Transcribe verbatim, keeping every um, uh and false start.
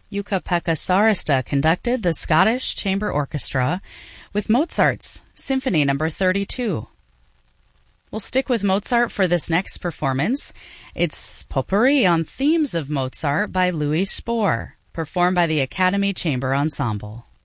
Jukka-Pekka Saarista conducted the Scottish Chamber Orchestra with Mozart's Symphony Number thirty-two. We'll stick with Mozart for this next performance. It's Potpourri on Themes of Mozart by Louis Spohr, performed by the Academy Chamber Ensemble.